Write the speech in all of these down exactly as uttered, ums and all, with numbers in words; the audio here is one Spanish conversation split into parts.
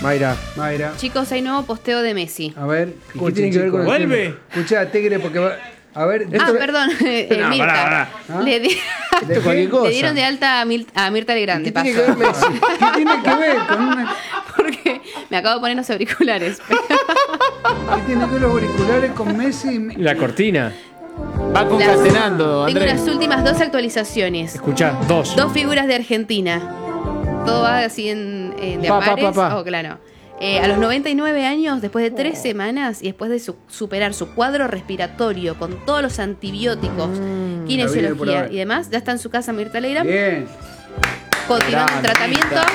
Mayra. Mayra. Chicos, hay nuevo posteo de Messi. A ver, ¿qué tiene que ver con el ¿Vuelve? Escuchá, Tigre, porque va... A ver... Ah, perdón, eh, No, Mirta. pará, pará. Le, di- Esto es cualquier cosa. le dieron de alta a, Mil- a Mirta Legrand, ¿Qué de tiene paso. que ver Messi? ¿Qué tiene que ver con una... Porque me acabo de poner los auriculares. ¿Qué tiene que ver los auriculares con Messi? y- La cortina. Va concatenando, Tengo Andrés. las últimas dos actualizaciones. Escuchá, dos. Dos figuras de Argentina. Todo va así en, en de Pa, pa, pares. pa, pa. Oh, claro. Eh, a los noventa y nueve años, después de tres semanas y después de su- superar su cuadro respiratorio con todos los antibióticos, Mm, kinesiología por haber. y demás, ya está en su casa Mirta Legrand, Bien. continuando el Grande, tratamiento. Mirta.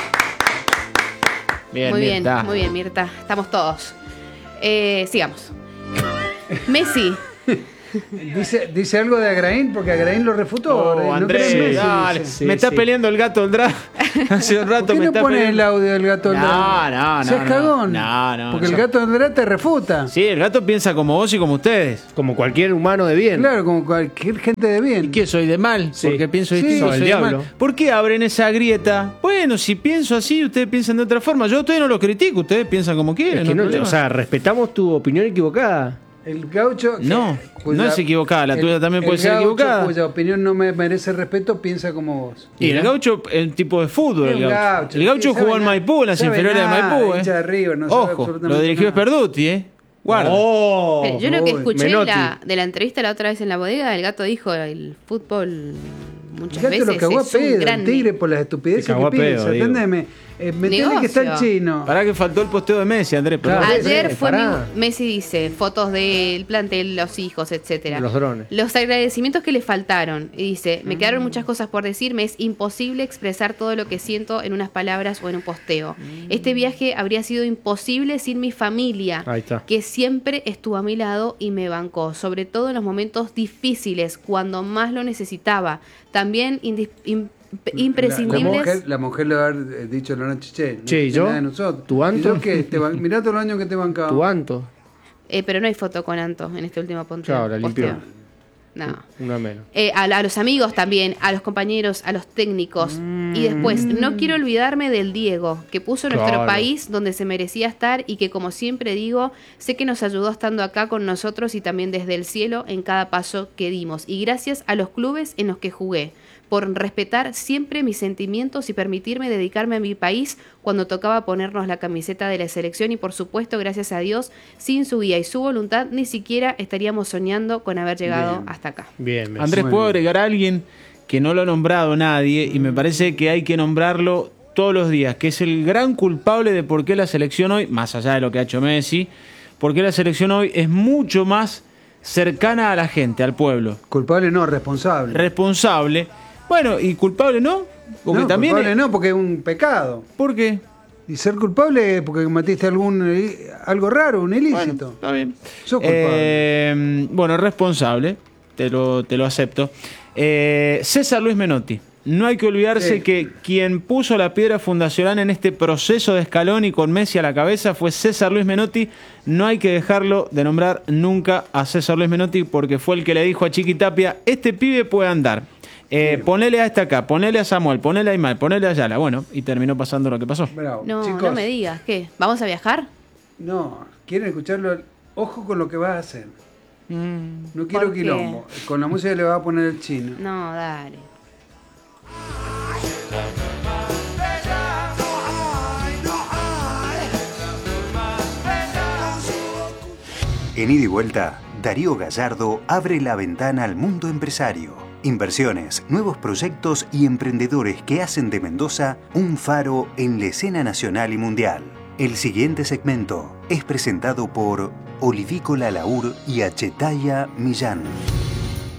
Bien, muy bien, Mirta. muy bien, Mirta. Estamos todos. Eh, sigamos. Messi. Dice, dice algo de Agraín, porque Agraín lo refutó. Oh, no Andrés, cree en Messi, dale. dice. Sí, me está sí. peleando el gato del drag. Hace un rato ¿Por qué me no está pones el peleando. audio del gato del No, drag? no, no, Seas no. cagón. No, no, Porque no. el gato del drag te refuta. Sí, el gato piensa como vos y como ustedes. Como cualquier humano de bien. Claro, como cualquier gente de bien. ¿Y qué soy de mal? Sí. Porque pienso Sí, distinto. soy soy el de mal. diablo. ¿Por qué abren esa grieta? Bueno, si pienso así, ustedes piensan de otra forma. Yo a ustedes no lo critico, ustedes piensan como quieren. Es que no no, hay problema. o sea, respetamos tu opinión equivocada. El gaucho... que- No, no es equivocada, la tuya también puede el ser gaucho equivocada. cuya opinión no me merece respeto, piensa como vos. Y el gaucho es un tipo de fútbol. Es El un gaucho, gaucho, el gaucho sí, jugó sabe en nada. Maipú, en las Sabe inferiores de nada, Maipú. hincha de Eh. River, no sabe Ojo, absolutamente lo dirigió nada. Sperduti, ¿eh? Guarda. Oh, Eh, Yo lo que uy, escuché Menotti. la, de la entrevista la otra vez en la bodega, el gato dijo el fútbol muchas El gato veces lo cagó a es un pedo, el gran tigre, por las estupideces Te cagó que a pedo, piensa. digo. Entendeme. Eh, me entiende que está el Negocio. chino. Pará que faltó el posteo de Messi, Andrés. perdón. Claro. Ayer sí, fue pará. mi- Messi dice fotos del plantel, los hijos, etcétera. Los drones. Los agradecimientos que le faltaron. Y dice, me quedaron muchas cosas por decir, me es imposible expresar todo lo que siento en unas palabras o en un posteo. Este viaje habría sido imposible sin mi familia, Ahí está. que siempre estuvo a mi lado y me bancó, sobre todo en los momentos difíciles, cuando más lo necesitaba. También indis- im- La, imprescindibles. la mujer, la mujer le va a haber eh, dicho a la noche, che, no Che, ¿y hiciste yo? nada de nosotros. ¿Tu Anto? ¿Y yo qué? Te ban- mirá todos los años que te bancaba. Tu Anto. Eh, pero no hay foto con Anto en este último posteo. Claro, la limpió. posteo. No. Una menos. Eh, a, a los amigos también, a los compañeros, a los técnicos. Y después, no quiero olvidarme del Diego, que puso nuestro Claro. país donde se merecía estar y que, como siempre digo, sé que nos ayudó estando acá con nosotros y también desde el cielo en cada paso que dimos. Y gracias a los clubes en los que jugué, por respetar siempre mis sentimientos y permitirme dedicarme a mi país cuando tocaba ponernos la camiseta de la selección y por supuesto, gracias a Dios, sin su guía y su voluntad, ni siquiera estaríamos soñando con haber llegado Bien. hasta acá. Bien, Messi. Andrés, Muy ¿puedo bien. agregar a alguien que no lo ha nombrado nadie y me parece que hay que nombrarlo todos los días, que es el gran culpable de por qué la selección hoy, más allá de lo que ha hecho Messi, por qué la selección hoy es mucho más cercana a la gente, al pueblo, Culpable no, responsable. responsable. Bueno, y culpable no, porque no, también... culpable no, porque es un pecado. ¿Por qué? Y ser culpable es porque cometiste algún eh, algo raro, un ilícito. Bueno, está bien. Sos culpable. Eh, bueno, responsable, te lo, te lo acepto. Eh, César Luis Menotti. No hay que olvidarse Sí. que quien puso la piedra fundacional en este proceso de Scaloni con Messi a la cabeza fue César Luis Menotti. No hay que dejarlo de nombrar nunca a César Luis Menotti porque fue el que le dijo a Chiqui Tapia, este pibe puede andar. Eh, Sí. Ponele a este acá, ponele a Samuel, ponele a Imai, ponele a Ayala. Bueno, y terminó pasando lo que pasó. Bravo. No, Chicos, no me digas, ¿qué? ¿Vamos a viajar? no, quieren escucharlo. Ojo con lo que vas a hacer. Mm. No quiero ¿Por qué? quilombo. Con la música le va a poner el chino. No, dale. En Ida y Vuelta, Darío Gallardo abre la ventana al mundo empresario. Inversiones, nuevos proyectos y emprendedores que hacen de Mendoza un faro en la escena nacional y mundial. El siguiente segmento es presentado por Olivícola Laur y Achetaya Millán.